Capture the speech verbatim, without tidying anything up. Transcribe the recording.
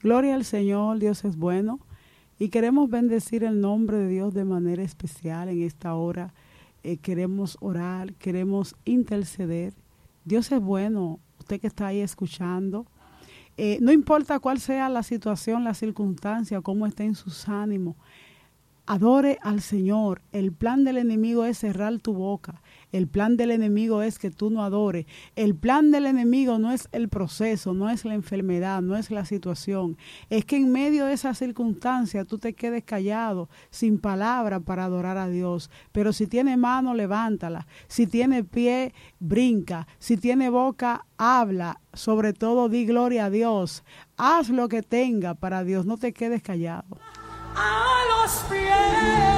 Gloria al Señor, Dios es bueno. Y queremos bendecir el nombre de Dios de manera especial en esta hora. Eh, queremos orar, queremos interceder. Dios es bueno, usted que está ahí escuchando. Eh, no importa cuál sea la situación, la circunstancia, cómo esté en sus ánimos. Adore al Señor. El plan del enemigo es cerrar tu boca. El plan del enemigo es que tú no adores. El plan del enemigo no es el proceso, no es la enfermedad, no es la situación. Es que en medio de esa circunstancia tú te quedes callado, sin palabra para adorar a Dios. Pero si tiene mano, levántala. Si tiene pie, brinca. Si tiene boca, habla. Sobre todo, di gloria a Dios. Haz lo que tenga para Dios. No te quedes callado. A los pies